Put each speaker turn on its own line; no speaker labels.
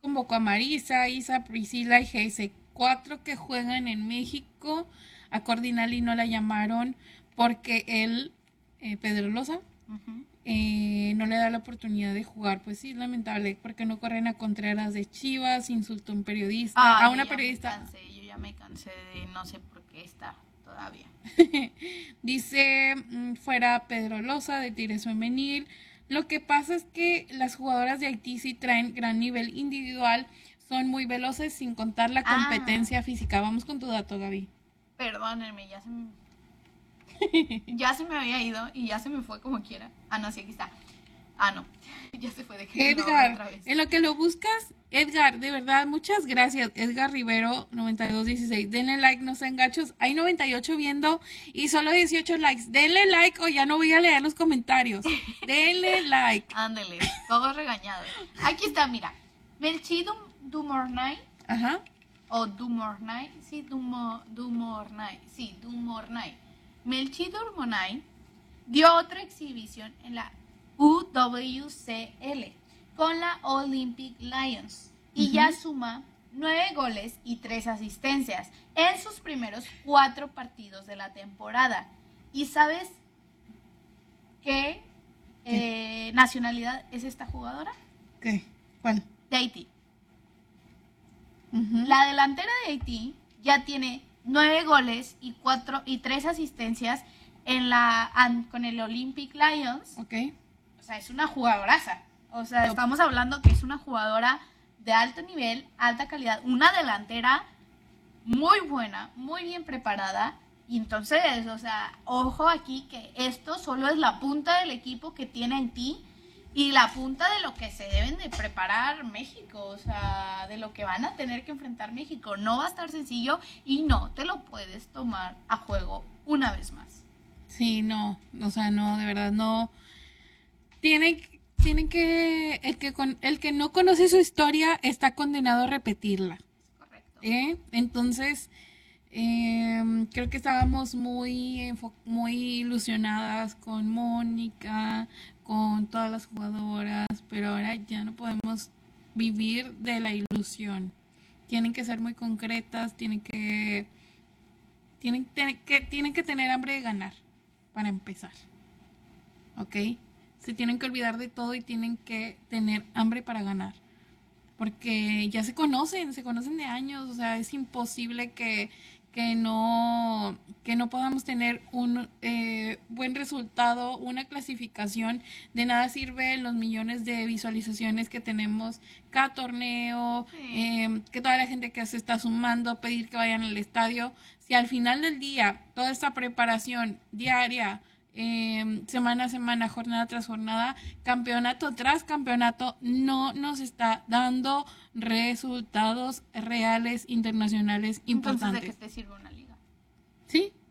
convocó a Marisa, Isa, Priscila y GS, cuatro que juegan en México. A Cordinali no la llamaron porque él, Pedro Loza,
Ujú.
no le da la oportunidad de jugar. Pues sí, es lamentable, porque no corren a Contreras de Chivas, insultó a un periodista,
Ah,
a una periodista.
yo ya me cansé de no sé por qué está todavía.
Dice fuera Pedro Loza de Tigres Femenil. Lo que pasa es que las jugadoras de Haití sí traen gran nivel individual, son muy veloces sin contar la
Ah,
competencia física. Vamos con tu dato, Gaby.
perdónenme, ya se me había ido y ya se me fue como quiera. Ah, no, sí, aquí está. Ah, no, ya se fue, déjenlo abro
Edgar,
otra vez.
en lo que lo buscas, Edgar, de verdad, muchas gracias. Edgar Rivero, 9216. Denle like, no sean gachos. Hay 98 viendo y solo 18 likes. Denle like o ya no voy a leer los comentarios. Denle like.
Ándele, todos regañados. Aquí está, mira. Melchi Dumornay
Ajá.
o Dumornay, sí, Dumornay, sí, Dumornay. Melchi Dumornay dio otra exhibición en la UWCL con la Olympic Lions y ya suma 9 goles y 3 asistencias en sus primeros 4 partidos de la temporada. ¿Y sabes qué nacionalidad es esta jugadora?
¿Qué? ¿Cuál?
De Haití.
Ujú.
La delantera de Haití ya tiene 9 goles y 3 asistencias con el Olympic Lions.
Ok.
O sea, es una jugadoraza. O sea, estamos hablando que es una jugadora de alto nivel, alta calidad, una delantera muy buena, muy bien preparada. Y entonces, o sea, ojo aquí que esto solo es la punta del equipo que tiene Haití y la punta de lo que se deben de preparar México, o sea, de lo que van a tener que enfrentar México. No va a estar sencillo y no te lo puedes tomar a juego una vez más.
Sí, no. O sea, no, de verdad, no. Tienen que. El que no conoce su historia está condenado a repetirla.
Correcto.
Entonces, creo que estábamos muy ilusionadas con Mónica, con todas las jugadoras, pero ahora ya no podemos vivir de la ilusión. Tienen que ser muy concretas, tienen que tener hambre de ganar para empezar, ¿ok? Se tienen que olvidar de todo y tienen que tener hambre para ganar porque ya se conocen de años, o sea, es imposible que no podamos tener un buen resultado, una clasificación. De nada sirven los millones de visualizaciones que tenemos cada torneo, que toda la gente que se está sumando, pedir que vayan al estadio. Si al final del día, toda esta preparación diaria, semana a semana, jornada tras jornada, campeonato tras campeonato, no nos está dando resultados reales internacionales
Entonces, ¿de
importantes.
qué te sirve una liga?
¿Sí?